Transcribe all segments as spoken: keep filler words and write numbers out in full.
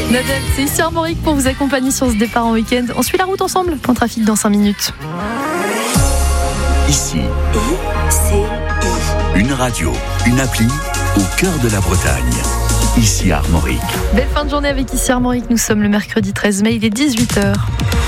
Nadège, c'est ici Armorique pour vous accompagner sur ce départ en week-end. On suit la route ensemble. Point trafic dans cinq minutes. Ici, une radio, une appli au cœur de la Bretagne. Ici Armorique. Belle fin de journée avec Ici Armorique. Nous sommes le mercredi treize mai, il est dix-huit heures.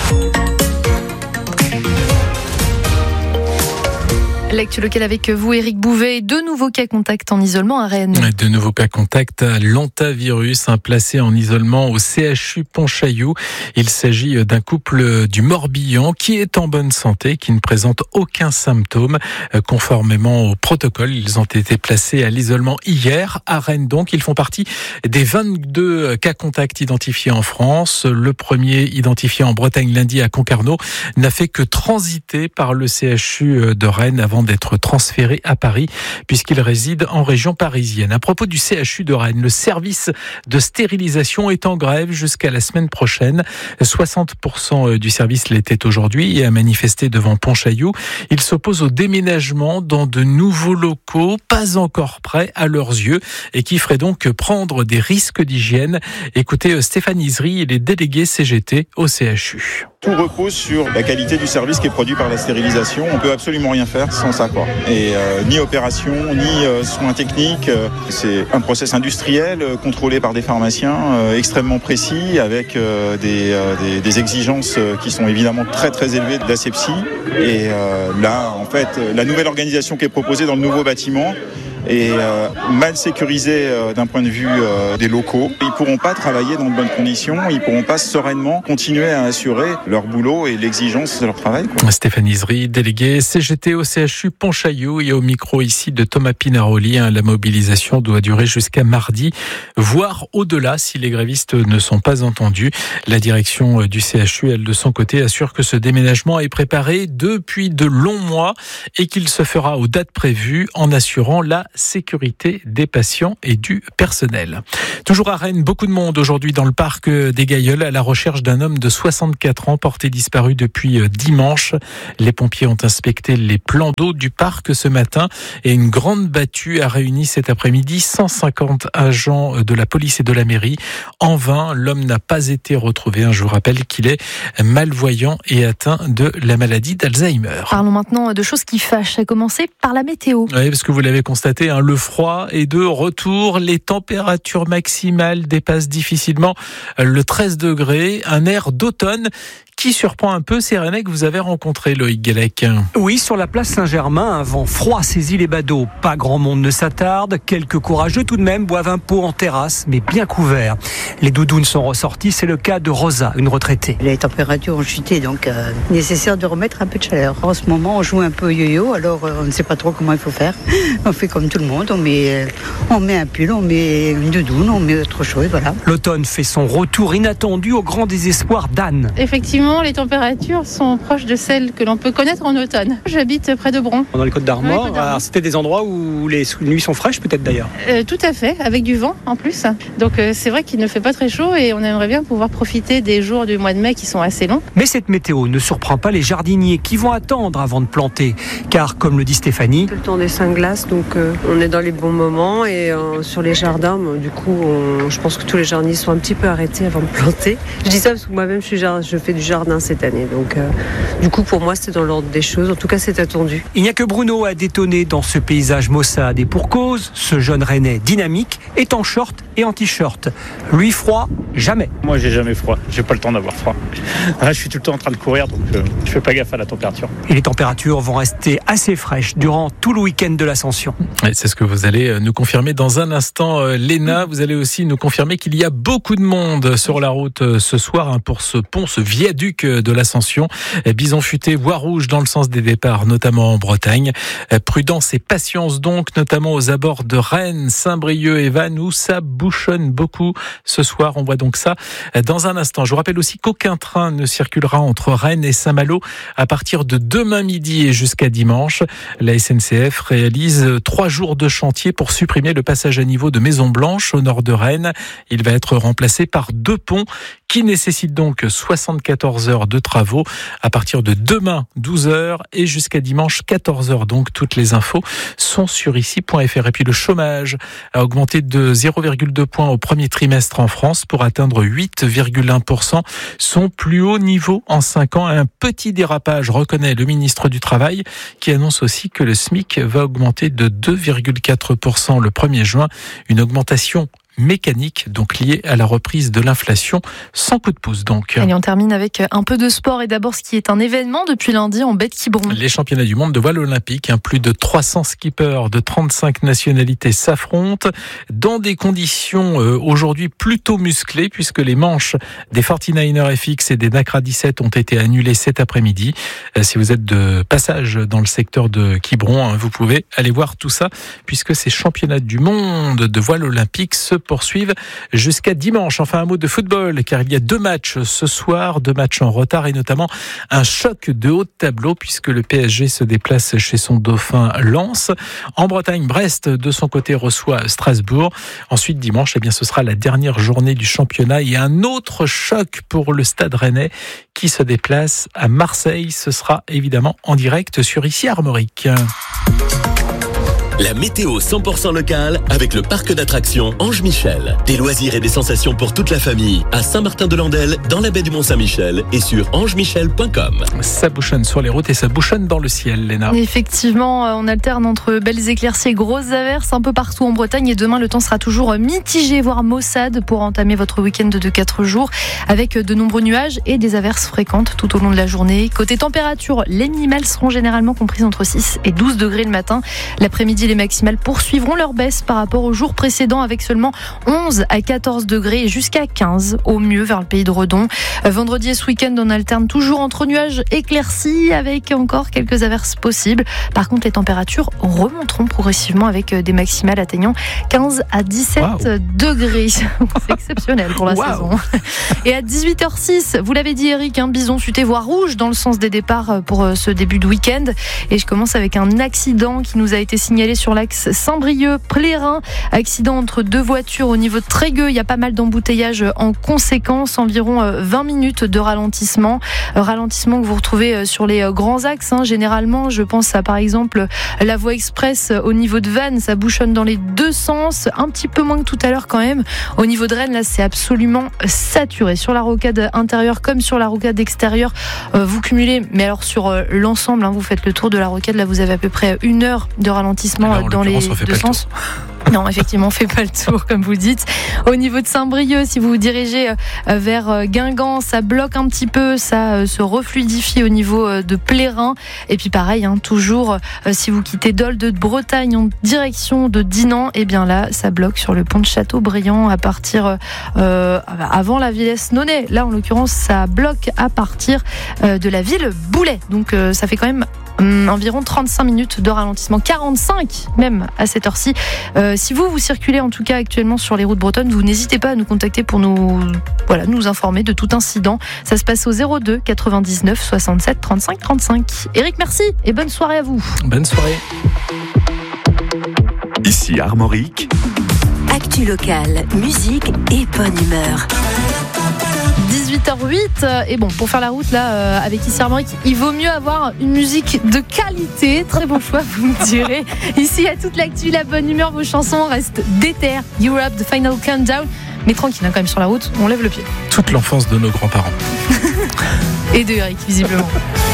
L'actu locale avec vous, Éric Bouvet. Deux nouveaux cas contacts en isolement à Rennes. De nouveaux cas contacts à l'hantavirus, un placé en isolement au C H U Pontchaillou. Il s'agit d'un couple du Morbihan qui est en bonne santé, qui ne présente aucun symptôme. Conformément au protocole, ils ont été placés à l'isolement hier à Rennes. Donc, ils font partie des vingt-deux cas contacts identifiés en France. Le premier identifié en Bretagne lundi à Concarneau n'a fait que transiter par le C H U de Rennes avant d'être transféré à Paris, puisqu'il réside en région parisienne. À propos du C H U de Rennes, le service de stérilisation est en grève jusqu'à la semaine prochaine. soixante pour cent du service l'était aujourd'hui et a manifesté devant Pontchaillou. Il s'oppose au déménagement dans de nouveaux locaux, pas encore prêts à leurs yeux, et qui ferait donc prendre des risques d'hygiène. Écoutez Stéphane Isry, il est délégué C G T au C H U. Tout repose sur la qualité du service qui est produit par la stérilisation. On peut absolument rien faire sans ça, quoi. Et euh, ni opération, ni euh, soins techniques. Euh, c'est un process industriel euh, contrôlé par des pharmaciens euh, extrêmement précis, avec euh, des, euh, des, des exigences euh, qui sont évidemment très très élevées d'asepsie. Et euh, là, en fait, la nouvelle organisation qui est proposée dans le nouveau bâtiment est euh, mal sécurisée euh, d'un point de vue euh, des locaux. Ils ne pourront pas travailler dans de bonnes conditions, ils ne pourront pas sereinement continuer à assurer leur boulot et l'exigence de leur travail, quoi. Stéphane Isry, délégué C G T au C H U Pontchaillou, et au micro ici de Thomas Pinaroli. La mobilisation doit durer jusqu'à mardi, voire au-delà si les grévistes ne sont pas entendus. La direction du C H U, elle, de son côté, assure que ce déménagement est préparé depuis de longs mois et qu'il se fera aux dates prévues en assurant la sécurité des patients et du personnel. Toujours à Rennes, beaucoup de monde aujourd'hui dans le parc des Gailleuls à la recherche d'un homme de soixante-quatre ans porté disparu depuis dimanche. Les pompiers ont inspecté les plans d'eau du parc ce matin et une grande battue a réuni cet après-midi cent cinquante agents de la police et de la mairie. En vain, l'homme n'a pas été retrouvé. Je vous rappelle qu'il est malvoyant et atteint de la maladie d'Alzheimer. Parlons maintenant de choses qui fâchent, à commencer par la météo. Oui, parce que vous l'avez constaté, hein, le froid est de retour. Les températures maximales dépassent difficilement le treize degrés. Un air d'automne qui surprend un peu ces Rennais que vous avez rencontrés, Loïc Guélec. Oui, sur la place Saint-Germain, un vent froid saisit les badauds. Pas grand monde ne s'attarde. Quelques courageux tout de même boivent un pot en terrasse, mais bien couverts. Les doudounes sont ressorties. C'est le cas de Rosa, une retraitée. Les températures ont chuté, donc euh, nécessaire de remettre un peu de chaleur. En ce moment, on joue un peu au yo-yo, alors euh, on ne sait pas trop comment il faut faire. On fait comme tout le monde, on met, euh, on met un pull, on met une doudoune, on met autre chose, voilà. L'automne fait son retour inattendu au grand désespoir d'Anne. Effectivement, les températures sont proches de celles que l'on peut connaître en automne. J'habite près de Bron. Dans les Côtes d'Armor, oui, alors, c'était des endroits où les nuits sont fraîches peut-être d'ailleurs. Euh, tout à fait, avec du vent en plus. Donc euh, c'est vrai qu'il ne fait pas très chaud et on aimerait bien pouvoir profiter des jours du mois de mai qui sont assez longs. Mais cette météo ne surprend pas les jardiniers qui vont attendre avant de planter. Car comme le dit Stéphanie, c'est le temps des Saint-Glaces, donc euh, on est dans les bons moments et euh, sur les jardins, bon, du coup on, je pense que tous les jardiniers sont un petit peu arrêtés avant de planter. Je dis ça parce que moi-même je, suis, je fais du jardin cette année, donc euh, du coup pour moi c'était dans l'ordre des choses, en tout cas c'est attendu. Il n'y a que Bruno à détonner dans ce paysage maussade et pour cause, ce jeune Rennais dynamique est en short et en t-shirt. Lui froid, jamais. Moi j'ai jamais froid, j'ai pas le temps d'avoir froid. Là, je suis tout le temps en train de courir, donc euh, je fais pas gaffe à la température. Et les températures vont rester assez fraîches durant tout le week-end de l'Ascension. Et c'est ce que vous allez nous confirmer dans un instant, Léna. Vous allez aussi nous confirmer qu'il y a beaucoup de monde sur la route ce soir hein, pour ce pont, ce viaduc de l'Ascension. Bison futé, voie rouge dans le sens des départs, notamment en Bretagne. Prudence et patience donc, notamment aux abords de Rennes, Saint-Brieuc et Vannes, où ça bouchonne beaucoup ce soir. On voit donc ça dans un instant. Je vous rappelle aussi qu'aucun train ne circulera entre Rennes et Saint-Malo à partir de demain midi et jusqu'à dimanche. La S N C F réalise trois jours de chantier pour supprimer le passage à niveau de Maison-Blanche au nord de Rennes. Il va être remplacé par deux ponts qui nécessitent donc soixante-quatorze quatorze heures de travaux à partir de demain douze heures et jusqu'à dimanche quatorze heures. Donc toutes les infos sont sur ici point f r. Et puis le chômage a augmenté de zéro virgule deux points au premier trimestre en France pour atteindre huit virgule un pour cent, son plus haut niveau en cinq ans. Un petit dérapage, reconnaît le ministre du Travail, qui annonce aussi que le SMIC va augmenter de deux virgule quatre pour cent le premier juin, une augmentation mécanique, donc liée à la reprise de l'inflation, sans coup de pouce donc. Allez, on termine avec un peu de sport et d'abord ce qui est un événement depuis lundi en baie de Quiberon. Les championnats du monde de voile olympique, hein, plus de trois cents skippers de trente-cinq nationalités s'affrontent dans des conditions euh, aujourd'hui plutôt musclées puisque les manches des forty-niners F X et des Nacra dix-sept ont été annulées cet après-midi. Euh, si vous êtes de passage dans le secteur de Quiberon, hein, vous pouvez aller voir tout ça puisque ces championnats du monde de voile olympique se poursuivent jusqu'à dimanche. Enfin, un mot de football, car il y a deux matchs ce soir, deux matchs en retard et notamment un choc de haut de tableau puisque le P S G se déplace chez son dauphin Lens. En Bretagne, Brest, de son côté, reçoit Strasbourg. Ensuite, dimanche, eh bien, ce sera la dernière journée du championnat et un autre choc pour le Stade Rennais qui se déplace à Marseille. Ce sera évidemment en direct sur ici Armorique. La météo cent pour cent locale avec le parc d'attractions Ange Michel. Des loisirs et des sensations pour toute la famille à Saint-Martin-de-Landelle, dans la baie du Mont-Saint-Michel et sur ange michel point com. Ça bouchonne sur les routes et ça bouchonne dans le ciel, Léna. Effectivement, on alterne entre belles éclaircies et grosses averses un peu partout en Bretagne et demain le temps sera toujours mitigé, voire maussade pour entamer votre week-end de quatre jours avec de nombreux nuages et des averses fréquentes tout au long de la journée. Côté température, les minimales seront généralement comprises entre six et douze degrés le matin. L'après-midi, les maximales poursuivront leur baisse par rapport au jour précédent avec seulement onze à quatorze degrés et jusqu'à quinze au mieux vers le pays de Redon. Vendredi et ce week-end, on alterne toujours entre nuages éclaircis avec encore quelques averses possibles. Par contre, les températures remonteront progressivement avec des maximales atteignant quinze à dix-sept wow. degrés. C'est exceptionnel pour la wow. saison. Et à dix-huit heures six, vous l'avez dit Eric, hein, bison futé voire rouge dans le sens des départs pour ce début de week-end. Et je commence avec un accident qui nous a été signalé sur l'axe Saint-Brieuc-Plérin. Accident entre deux voitures au niveau de Trégueux. Il y a pas mal d'embouteillages en conséquence. Environ vingt minutes de ralentissement. Ralentissement que vous retrouvez sur les grands axes. Hein. Généralement, je pense à par exemple la voie express au niveau de Vannes. Ça bouchonne dans les deux sens. Un petit peu moins que tout à l'heure quand même. Au niveau de Rennes, là, c'est absolument saturé. Sur la rocade intérieure comme sur la rocade extérieure, vous cumulez. Mais alors sur l'ensemble, hein, vous faites le tour de la rocade. Là, vous avez à peu près une heure de ralentissement alors, dans les deux sens. Non, effectivement, on fait pas le tour, comme vous dites. Au niveau de Saint-Brieuc, si vous vous dirigez vers Guingamp, ça bloque un petit peu, ça se refluidifie au niveau de Plérin. Et puis pareil, hein, toujours, si vous quittez Dole de Bretagne en direction de Dinan, et eh bien là, ça bloque sur le pont de Châteaubriand à partir euh, avant la Villers-Nonnet. Là, en l'occurrence, ça bloque à partir euh, de la ville Boulay. Donc, euh, ça fait quand même environ trente-cinq minutes de ralentissement, quarante-cinq même à cette heure-ci. Euh, si vous, vous circulez en tout cas actuellement sur les routes bretonnes, vous n'hésitez pas à nous contacter pour nous, voilà, nous informer de tout incident. Ça se passe au zéro deux quatre-vingt-dix-neuf soixante-sept trente-cinq trente-cinq. Eric, merci et bonne soirée à vous. Bonne soirée. Ici Armorique. Actu locale, musique et bonne humeur. dix-huit heures huit et bon, pour faire la route là euh, avec ici Armorique, il vaut mieux avoir une musique de qualité. Très bon choix, vous me direz. Ici, à toute l'actu, la bonne humeur, vos chansons restent déter. Europe, The Final Countdown. Mais tranquille, hein, quand même sur la route, on lève le pied. Toute l'enfance de nos grands-parents. Et de Eric, visiblement.